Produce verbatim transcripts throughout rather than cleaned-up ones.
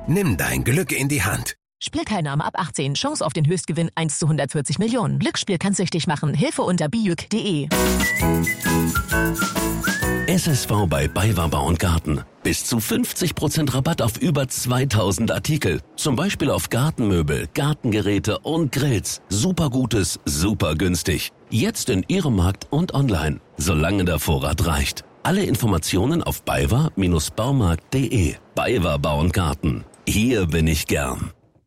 Nimm dein Glück in die Hand. Spielteilnahme ab achtzehn. Chance auf den Höchstgewinn eins zu hundertvierzig Millionen. Glücksspiel kann süchtig machen. Hilfe unter bijuk punkt de. S S V bei BayWa Bau und Garten. Bis zu fünfzig Prozent Rabatt auf über zweitausend Artikel. Zum Beispiel auf Gartenmöbel, Gartengeräte und Grills. Super Gutes, super günstig. Jetzt in Ihrem Markt und online. Solange der Vorrat reicht. Alle Informationen auf baywa Baumarkt punkt de. BayWa Bau und Garten. Hier bin ich gern.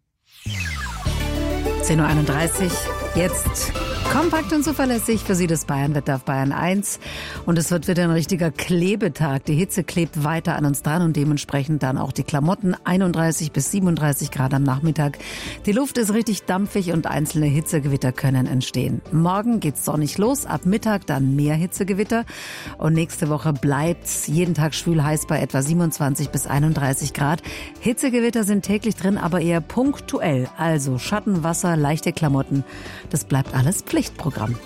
zehn Uhr einunddreißig, jetzt kompakt und zuverlässig für Sie das Bayernwetter auf Bayern eins. Und es wird wieder ein richtiger Klebetag. Die Hitze klebt weiter an uns dran und dementsprechend dann auch die Klamotten. einunddreißig bis siebenunddreißig Grad am Nachmittag. Die Luft ist richtig dampfig und einzelne Hitzegewitter können entstehen. Morgen geht's sonnig los, ab Mittag dann mehr Hitzegewitter. Und nächste Woche bleibt's jeden Tag schwül heiß bei etwa siebenundzwanzig bis einunddreißig Grad. Hitzegewitter sind täglich drin, aber eher punktuell. Also Schatten, Wasser, leichte Klamotten. Das bleibt alles Pflichtprogramm.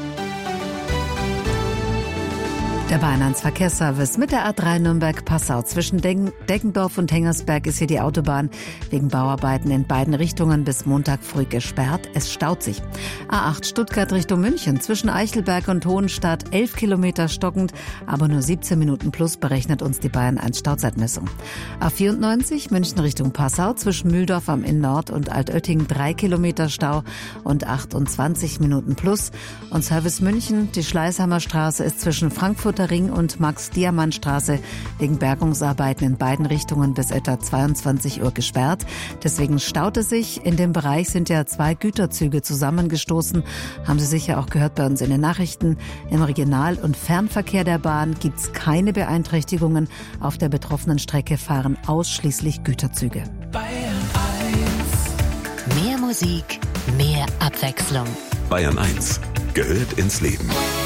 Der Bayern eins Verkehrsservice mit der A drei Nürnberg-Passau. Zwischen Deggendorf und Hengersberg ist hier die Autobahn wegen Bauarbeiten in beiden Richtungen bis Montag früh gesperrt. Es staut sich. A acht Stuttgart Richtung München. Zwischen Eichelberg und Hohenstadt elf Kilometer stockend, aber nur siebzehn Minuten plus berechnet uns die Bayern eins Stauzeitmessung. A vierundneunzig München Richtung Passau. Zwischen Mühldorf am Inn Nord und Altötting drei Kilometer Stau und achtundzwanzig Minuten plus. Und Service München, die Schleißheimer Straße ist zwischen Frankfurter Ring und Max-Diamant-Straße wegen Bergungsarbeiten in beiden Richtungen bis etwa zweiundzwanzig Uhr gesperrt. Deswegen staut es sich. In dem Bereich sind ja zwei Güterzüge zusammengestoßen. Haben Sie sicher auch gehört bei uns in den Nachrichten. Im Regional- und Fernverkehr der Bahn gibt es keine Beeinträchtigungen. Auf der betroffenen Strecke fahren ausschließlich Güterzüge. Bayern eins. Mehr Musik, mehr Abwechslung. Bayern eins gehört ins Leben.